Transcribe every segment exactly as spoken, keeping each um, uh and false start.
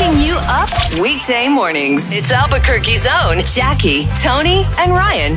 Waking you up weekday mornings. It's Albuquerque's own Jackie, Tony, and Ryan.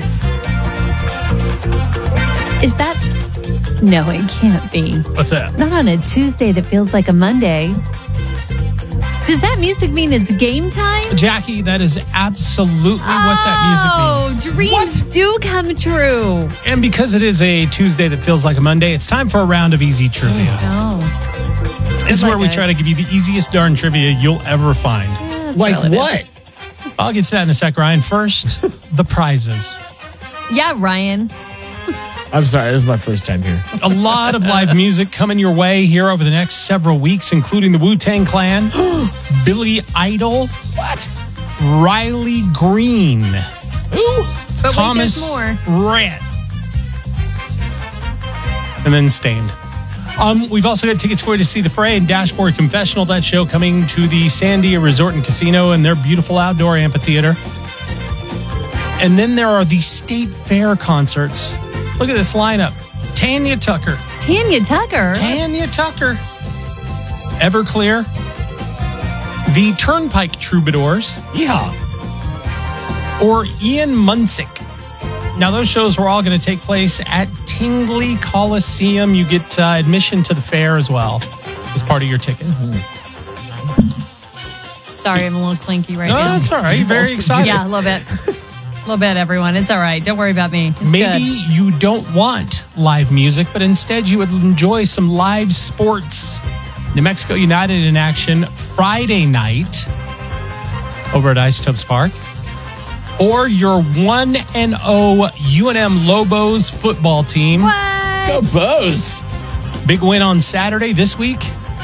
Is that... No, it can't be. What's that? Not on a Tuesday that feels like a Monday. Does that music mean it's game time? Jackie, that is absolutely oh, what that music means. Dreams what? do come true. And because it is a Tuesday that feels like a Monday, it's time for a round of easy trivia. Oh. This is where we try to give you the easiest darn trivia you'll ever find. Yeah, like relative. what? I'll get to that in a sec, Ryan. First, the prizes. Yeah, Ryan. I'm sorry, this is my first time here. A lot of live music coming your way here over the next several weeks, including the Wu-Tang Clan, Billy Idol, what? Riley Green, Who? But Thomas wait, there's more. Rhett, and then Stained. Um, we've also got tickets for you to see The Fray and Dashboard Confessional, that show coming to the Sandia Resort and Casino in their beautiful outdoor amphitheater. And then there are the State Fair concerts. Look at this lineup. Tanya Tucker. Tanya Tucker? Tanya Tucker. Everclear. The Turnpike Troubadours. Yeah. Or Ian Munsick. Now, those shows were all going to take place at Tingley Coliseum. You get uh, admission to the fair as well as part of your ticket. Mm-hmm. Sorry, I'm a little clinky right no, now. No, that's all right. You're very excited. Yeah, a little bit. A little bit, everyone. It's all right. Don't worry about me. It's Maybe good. you don't want live music, but instead you would enjoy some live sports. New Mexico United in action Friday night over at Isotopes Park. Or your one and oh U N M Lobos football team. What? Go Bows. Big win on Saturday this week.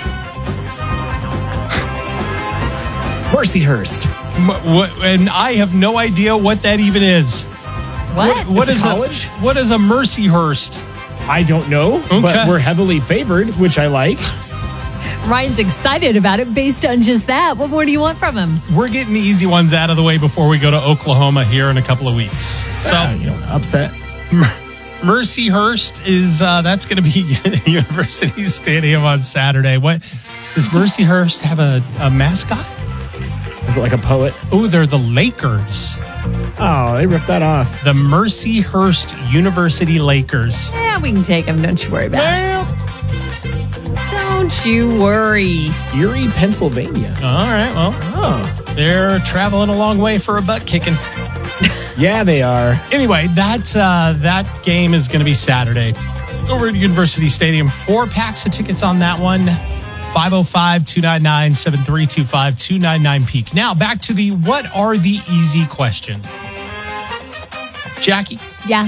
Mercyhurst. And I have no idea what that even is. What? What, what It's is a college? A, what is a Mercyhurst? I don't know, Okay. but we're heavily favored, which I like. Ryan's excited about it based on just that. What more do you want from him? We're getting the easy ones out of the way before we go to Oklahoma here in a couple of weeks. So, Uh, you know, upset. Mercyhurst is, uh, that's going to be University Stadium on Saturday. What, does Mercyhurst have a, a mascot? Is it like a poet? Oh, they're the Lakers. Oh, they ripped that off. The Mercyhurst University Lakers. Yeah, we can take him. Don't you worry about it. Don't you worry. Erie, Pennsylvania. All right, well, Oh. they're traveling a long way for a butt kicking. Yeah, they are. Anyway, that uh, that game is going to be Saturday over at University Stadium. Four packs of tickets on that one. five oh five, two nine nine, seven three two five, two nine nine peak. Now, back to the what are the easy questions? Jackie, Yeah.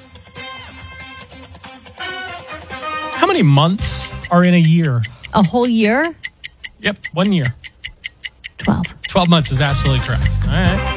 how many months are in a year? A whole year? Yep, one year. twelve. twelve months is absolutely correct. All right.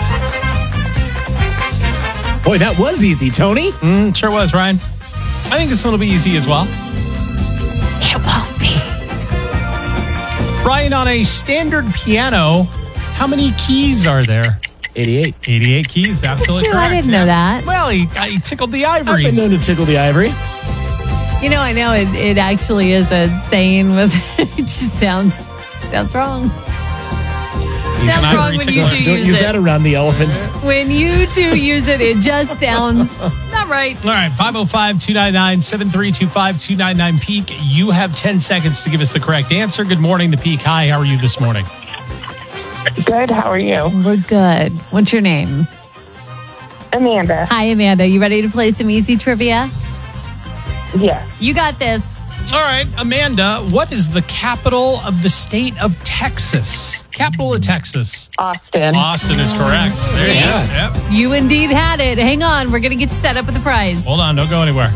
Boy, that was easy, Tony. Mm, sure was, Ryan. I think this one will be easy as well. It won't be. Ryan, on a standard piano, how many keys are there? eighty-eight. eighty-eight keys, absolutely True, correct. I didn't know that. Well, he, he tickled the I've been ivories. known to tickle the ivory. You know, I know it, it actually is a saying with it just sounds sounds wrong. He's Sounds an wrong ivory when you tickler. do Don't use use it. that around the elephants. When you two use it, it just sounds not right. All right, five oh five, two nine nine, seven three two five, two nine nine peak. You have ten seconds to give us the correct answer. Good morning, the Peak. Hi, how are you this morning? Good. How are you? We're good. What's your name? Amanda. Hi, Amanda. You ready to play some easy trivia? Yes. You got this. All right, Amanda, what is the capital of the state of Texas? Capital of Texas. Austin. Austin is correct. There you Yeah. go. Yep. You indeed had it. Hang on. We're going to get you set up with the prize. Hold on, don't go anywhere.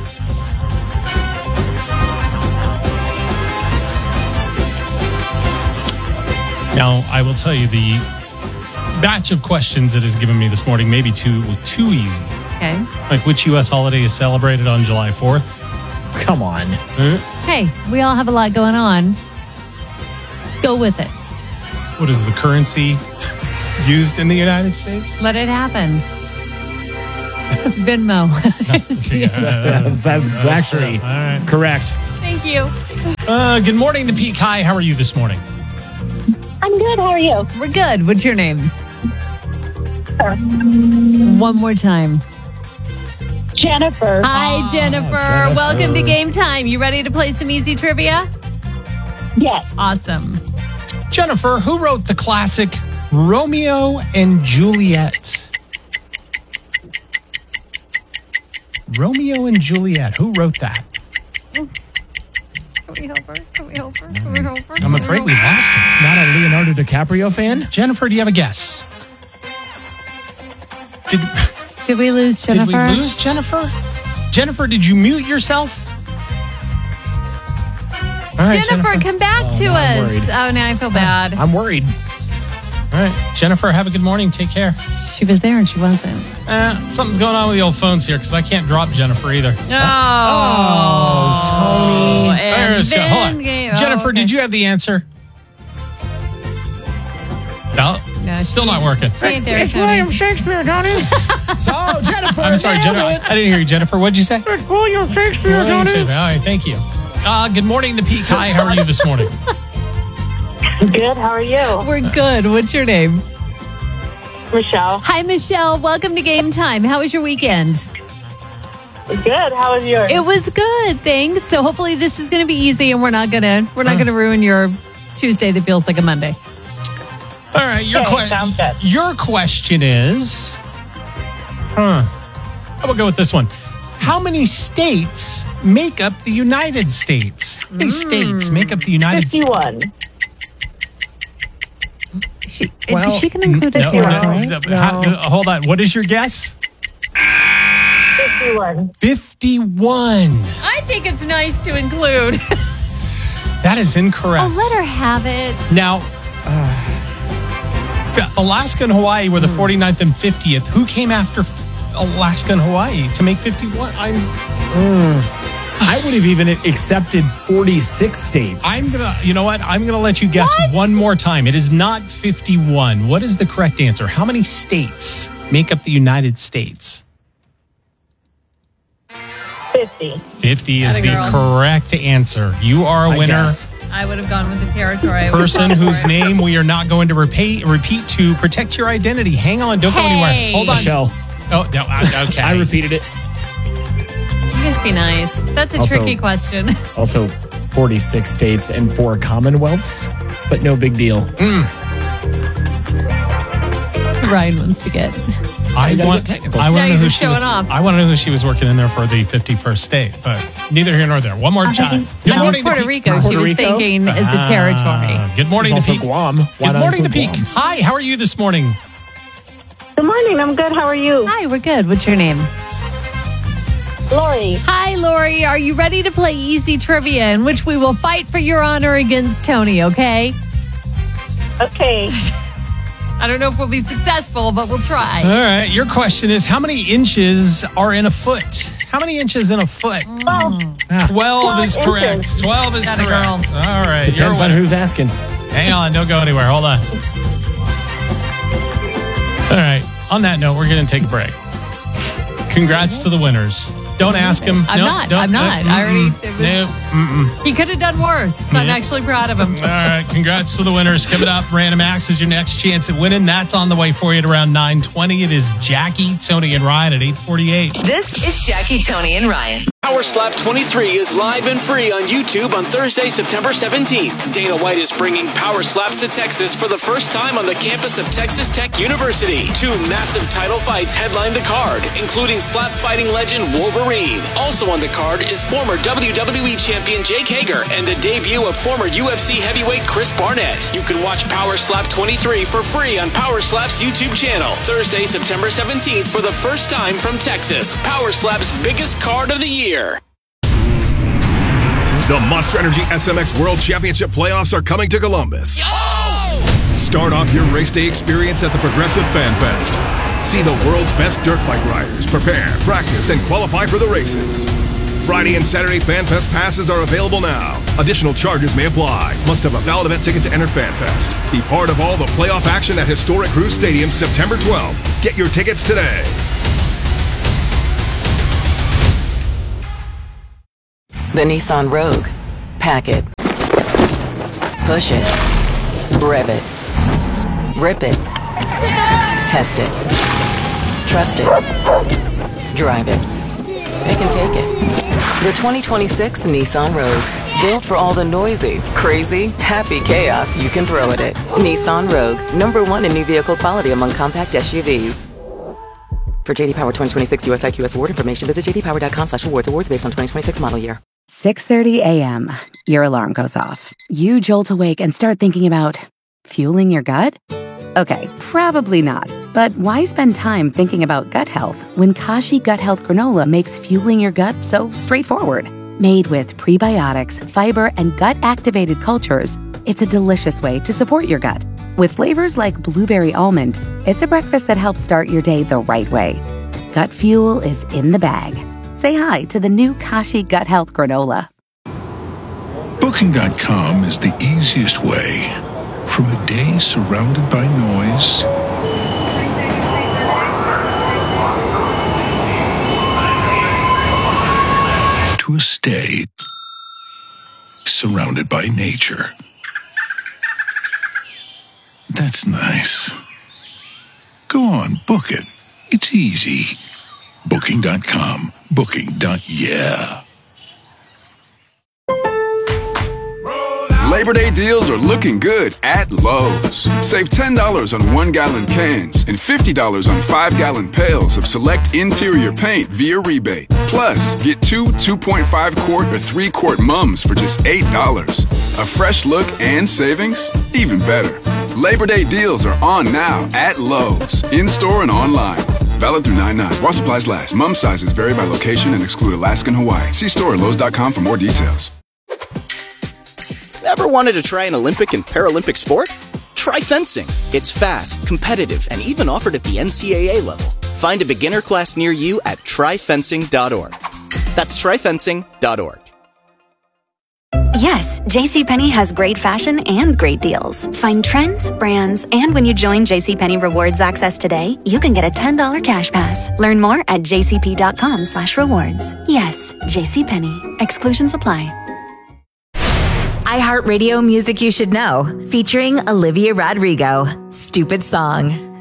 Now, I will tell you the batch of questions it has given me this morning may be too too easy. Okay. Like, which U S holiday is celebrated on July fourth? Come on. Hey, we all have a lot going on. Go with it. What is the currency used in the United States? Let it happen. Venmo. is the Yeah. answer. That's, that's actually true. All right. correct. Thank you. Uh, good morning, the Peak. Hi, how are you this morning? I'm good. How are you? We're good. What's your name? Sure. One more time. Jennifer. Hi, Jennifer. Jennifer. Welcome to Game Time. You ready to play some easy trivia? Yes. Awesome. Jennifer, who wrote the classic Romeo and Juliet? Romeo and Juliet. Who wrote that? Can we help her? Can we help her? Can we help her? I'm afraid we lost her. Not a Leonardo DiCaprio fan? Jennifer, do you have a guess? Did, Did we lose did Jennifer? we lose Jennifer? Jennifer, did you mute yourself? All right, Jennifer, come back Oh, to now I'm us. worried. Oh, now I feel bad. I'm worried. All right, Jennifer, have a good morning. Take care. She was there and she wasn't. Uh, something's going on with the old phones here because I can't drop Jennifer either. Oh, Tony. and There's- then hold on. game- oh, Jennifer, okay. did you have the answer? No, No, still she- not working. She ain't there, Tony. Shakespeare, Tony. So, Jennifer. I'm sorry, Jennifer. I, I didn't hear you, Jennifer. What'd you say? It's William Shakespeare, William Tony. Shakespeare. All right, thank you. Uh, good morning, the Peak. Hi, how are you this morning? Good. How are you? We're good. What's your name? Michelle. Hi, Michelle. Welcome to Game Time. How was your weekend? Good. How was yours? It was good, thanks. So hopefully this is going to be easy, and we're not gonna we're not gonna ruin your Tuesday that feels like a Monday. All right, your, Okay, que- sounds good. your question is, huh? I will go with this one. How many states make up the United States? How many states make up the United States? fifty-one. She, Well, is she going to include a No, territory? no, no. How- uh, hold on. What is your guess? fifty-one. fifty-one. I think it's nice to include. That is incorrect. Oh, let her have it. Now, uh, Alaska and Hawaii were the forty-ninth and fiftieth. Who came after Alaska and Hawaii to make fifty-one? I'm I would have even accepted forty-six states. I'm gonna, you know what? I'm gonna let you guess What? one more time. It is not fifty-one. What is the correct answer? How many states make up the United States? fifty. fifty is Atta the girl. correct answer. You are a I winner. guess. I would have gone with the territory. I would've Person gone for whose it. name we are not going to repeat repeat to protect your identity. Hang on, don't go Hey. anywhere. Hold on. Michelle. Oh, no, uh, okay. I repeated it. You just be nice. That's a Also- tricky question. Also, forty-six states and four commonwealths, but no big deal. Ryan wants to get. I gotta want. get technical. I want Now to know you're who just she was. showing off. I want to know who she was working in there for the fifty-first state, but neither here nor there. One more time. Good I morning, think Puerto the Peak. Rico. she Puerto was Rico? thinking is the territory. Ah, good morning, There's the also Peak. Guam. Why Good not morning, the include Peak. Guam? Hi, how are you this morning? Good morning. I'm good. How are you? Hi, we're good. What's your name? Lori. Hi, Lori. Are you ready to play easy trivia in which we will fight for your honor against Tony, okay? Okay. I don't know if we'll be successful, but we'll try. All right. Your question is: how many inches are in a foot? How many inches in a foot? Well, Twelve is Twelve correct. inches. Twelve is Atta correct. girl. All right. You're a Depends on winner. who's asking. Hang on. Don't go anywhere. Hold on. All right. On that note, we're going to take a break. Congrats to the winners. Don't ask him. I'm Nope, not. nope, I'm not. nope, I already- mm-mm, it was- nope, mm-mm. He could have done worse. I'm Yeah. actually proud of him. All right. Congrats to the winners. Coming up, Random Acts is your next chance at winning. That's on the way for you at around nine twenty. It is Jackie, Tony, and Ryan at eight forty-eight. This is Jackie, Tony, and Ryan. Power Slap twenty-three is live and free on YouTube on Thursday, September seventeenth. Dana White is bringing Power Slaps to Texas for the first time on the campus of Texas Tech University. Two massive title fights headline the card, including slap fighting legend Wolverine. Also on the card is former W W E champion Jake Hager and the debut of former U F C heavyweight Chris Barnett. You can watch Power Slap twenty-three for free on Power Slap's YouTube channel. Thursday, September seventeenth for the first time from Texas. Power Slap's biggest card of the year. The Monster Energy S M X World Championship playoffs are coming to Columbus. Start off your race day experience at the Progressive Fan Fest. See the world's best dirt bike riders prepare, practice, and qualify for the races. Friday and Saturday Fan Fest passes are available now. Additional charges may apply. Must have a valid event ticket to enter Fan Fest. Be part of all the playoff action at historic Cruz Stadium September twelfth. Get your tickets today. The Nissan Rogue. Pack it. Push it. Rev it. Rip it. Test it. Trust it. Drive it. Pick and take it. The twenty twenty-six Nissan Rogue. Built for all the noisy, crazy, happy chaos you can throw at it. Nissan Rogue. Number one in new vehicle quality among compact S U Vs. For J D Power twenty twenty-six U S I Q S award information, visit j d power dot com slash awards. Awards based on twenty twenty-six model year. six thirty a.m. Your alarm goes off. You jolt awake and start thinking about fueling your gut? Okay, probably not. But why spend time thinking about gut health when Kashi Gut Health Granola makes fueling your gut so straightforward? Made with prebiotics, fiber, and gut-activated cultures, it's a delicious way to support your gut. With flavors like blueberry almond, it's a breakfast that helps start your day the right way. Gut fuel is in the bag. Say hi to the new Kashi Gut Health Granola. Booking dot com is the easiest way. From a day surrounded by noise to a stay surrounded by nature. That's nice. Go on, book it. It's easy. Booking dot com. Booking. Yeah. Labor Day deals are looking good at Lowe's. Save ten dollars on one-gallon cans and fifty dollars on five-gallon pails of select interior paint via rebate. Plus, get two two point five quart or three quart mums for just eight dollars. A fresh look and savings? Even better. Labor Day deals are on now at Lowe's, in-store and online. Valid through nine nine. While supplies last. Mum sizes vary by location and exclude Alaska and Hawaii. See store at lowes dot com for more details. Ever wanted to try an Olympic and Paralympic sport? Try fencing. It's fast, competitive, and even offered at the N C A A level. Find a beginner class near you at try fencing dot org. That's try fencing dot org. Yes, JCPenney has great fashion and great deals. Find trends, brands, and when you join JCPenney Rewards Access today, you can get a ten dollars cash pass. Learn more at j c p dot com slash rewards. Yes, JCPenney. Exclusions apply. iHeartRadio Music You Should Know, featuring Olivia Rodrigo. Stupid Song.